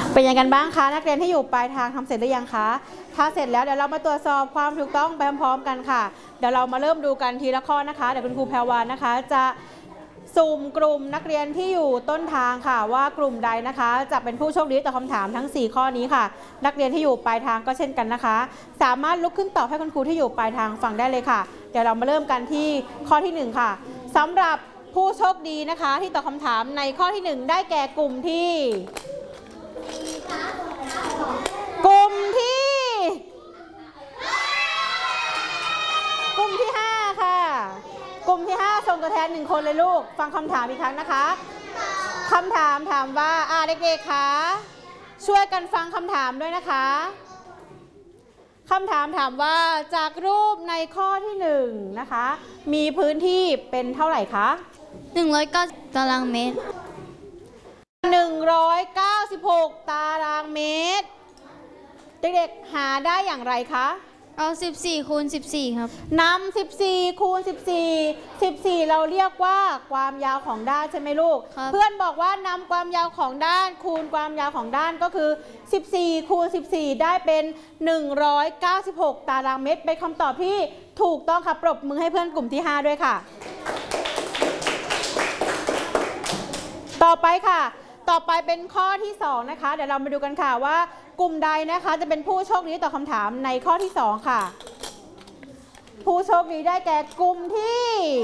เป็นยังไงกันบ้างคะนักเรียนที่อยู่ปลายทางทำเสร็จหรือยังคะถ้าเสร็จแล้วเดี๋ยวเรามาตรวจสอบความถูกต้องไปพร้อมๆกันค่ะเดี๋ยวเรามาเริ่มดูกันทีละข้อนะคะเดี๋ยวคุณครูแพรวานะคะจะสุ่มกลุ่มนักเรียนที่อยู่ต้นทางค่ะว่ากลุ่มใดนะคะจะเป็นผู้โชคดีตอบคำถามทั้ง4ข้อนี้ค่ะนักเรียนที่อยู่ปลายทางก็เช่นกันนะคะสามารถลุกขึ้นตอบให้คุณครูที่อยู่ปลายทางฟังได้เลยค่ะเดี๋ยวเรามาเริ่มกันที่ข้อที่1ค่ะสำหรับผู้โชคดีนะคะที่ตอบคำถามในข้อที่1ได้แก่กลุ่มที่5ค่ะกลุ่มที่5ส่งตัวแทน1คนเลยลูกฟังคำถามอีกครั้งนะคะคำถามถามว่าเด็กๆคะช่วยกันฟังคำถามด้วยนะคะคำถามถามว่าจากรูปในข้อที่1นะคะมีพื้นที่เป็นเท่าไหร่คะ 190ตารางเมตร 196ตารางเมตรเด็กๆหาได้อย่างไรคะเอา14คูณ14ครับนำ14คูณ14เราเรียกว่าความยาวของด้านใช่ไหมลูกเพื่อนบอกว่านำความยาวของด้านคูณความยาวของด้านก็คือ14คูณ14ได้เป็น196ตารางเมตรเป็นคำตอบที่ถูกต้องค่ะปรบมือให้เพื่อนกลุ่มที่5ด้วยค่ะต่อไปค่ะต่อไปเป็นข้อที่2นะคะเดี๋ยวเรามาดูกันค่ะว่ากลุ่มใดนะคะจะเป็นผู้โชคดีตอบคำถามในข้อที่2ค่ะผู้โชคดีได้แก่กลุ่มที่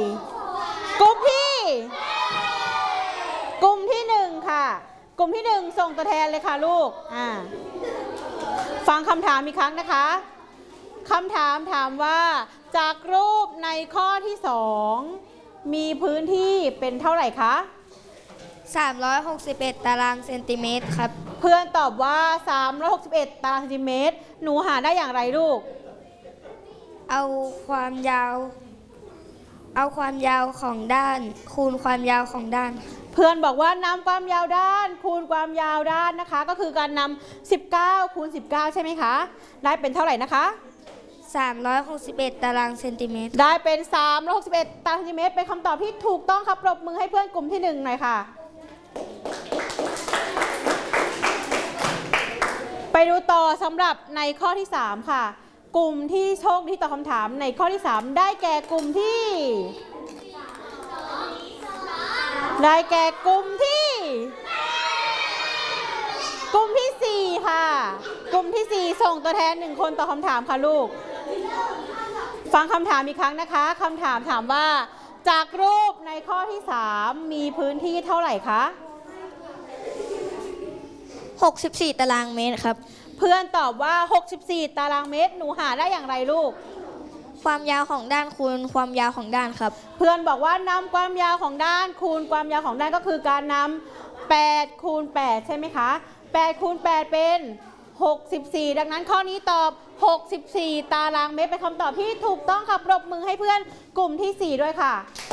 1ค่ะกลุ่มที่1ส่งตัวแทนเลยค่ะลูกฟังคำถามอีกครั้งนะคะคำถามถามว่าจากรูปในข้อที่2มีพื้นที่เป็นเท่าไหร่คะ 361ตารางเซนติเมตรครับเพื่อนตอบว่า361ตารางเซนติเมตรหนูหาได้อย่างไรลูกเอาความยาวของด้านคูณความยาวของด้านเพื่อนบอกว่านำความยาวด้านคูณความยาวด้านนะคะก็คือการนำ19คูณ19ใช่ไหมคะได้เป็นเท่าไหร่นะคะ 361ตารางเซนติเมตรได้เป็น361ตารางเซนติเมตรเป็นคำตอบที่ถูกต้องครับปรบมือให้เพื่อนกลุ่มที่1หน่อยค่ะไปดูต่อสำหรับในข้อที่3ค่ะกลุ่มที่โชคดีตอบคำถามในข้อที่3ได้แก่กลุ่มที่4ค่ะกลุ่มที่4ส่งตัวแทน1คนตอบคำถามค่ะลูกฟังคำถามอีกครั้งนะคะคำถามถามว่าจากรูปในข้อที่3มีพื้นที่เท่าไหร่คะ 64ตารางเมตรครับเพื่อนตอบว่า64ตารางเมตรหนูหาได้อย่างไรลูกความยาวของด้านคูณความยาวของด้านครับเพื่อนบอกว่านำความยาวของด้านคูณความยาวของด้านก็คือการนำ8คูณ8ใช่ไหมคะ8คูณ8เป็น64ดังนั้นข้อนี้ตอบ64ตารางเมตรเป็นคำตอบที่ถูกต้องค่ะปรบมือให้เพื่อนกลุ่มที่4ด้วยค่ะ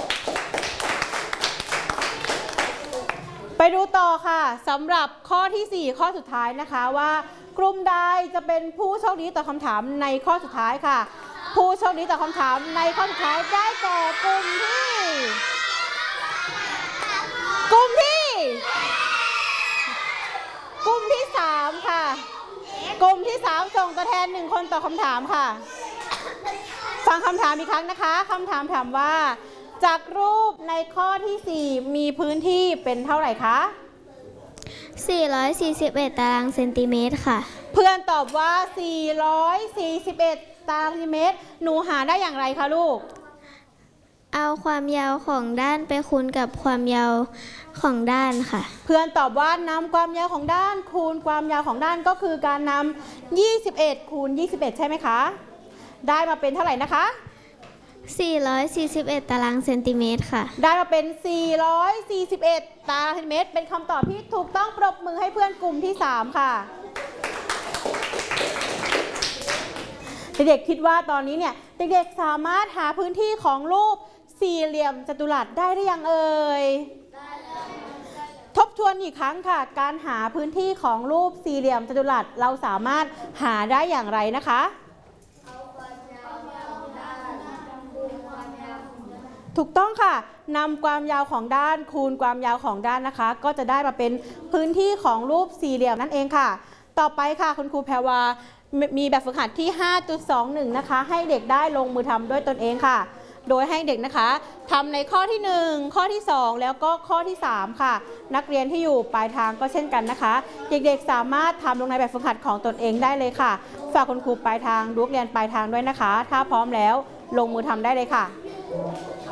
ไปดูต่อค่ะสำหรับข้อที่4ข้อสุดท้ายนะคะว่ากลุ่มใดจะเป็นผู้โชคดีตอบคำถามในข้อสุดท้ายค่ะผู้โชคดีตอบคำถามในข้อสุดท้ายได้แก่กลุ่มที่3ค่ะกลุ่มที่3ส่งตัวแทน1คนตอบคำถามค่ะฟังคำถามอีกครั้งนะคะคำถามถามว่าจากรูปในข้อที่4มีพื้นที่เป็นเท่าไหร่คะ 441ตารางเซนติเมตรค่ะเพื่อนตอบว่า441ตารางเซนติเมตรหนูหาได้อย่างไรคะลูกเอาความยาวของด้านไปคูณกับความยาวของด้านค่ะเพื่อนตอบว่านำความยาวของด้านคูณความยาวของด้านก็คือการนำ21คูณ21ใช่ไหมคะได้มาเป็นเท่าไหร่นะคะ 441ตารางเซนติเมตรค่ะได้มาเป็น441ตารางเซนติเมตรเป็นคำตอบที่ถูกต้องปรบมือให้เพื่อนกลุ่มที่3ค่ะเด็กๆคิดว่าตอนนี้เนี่ยเด็กๆสามารถหาพื้นที่ของรูปสี่เหลี่ยมจัตุรัสได้หรือยังเอ่ยทบทวนอีกครั้งค่ะการหาพื้นที่ของรูปสี่เหลี่ยมจัตุรัสเราสามารถหาได้อย่างไรนะคะถูกต้องค่ะนำความยาวของด้านคูณความยาวของด้านนะคะ ก็จะได้มาเป็นพื้นที่ของรูปสี่เหลี่ยมนั่นเองค่ะ ต่อไปค่ะคุณครูแพรวามีแบบฝึกหัดที่ 5.21 นะคะให้เด็กได้ลงมือทำด้วยตนเองค่ะ โดยให้เด็กนะคะทำในข้อที่ 1 ข้อที่ 2 แล้วก็ข้อที่ 3 ค่ะ นักเรียนที่อยู่ปลายทางก็เช่นกันนะคะ เด็กๆสามารถทำลงในแบบฝึกหัดของตนเองได้เลยค่ะฝากคุณครูปลายทางดูนักเรียนปลายทางด้วยนะคะ ถ้าพร้อมแล้วลงมือทำได้เลยค่ะ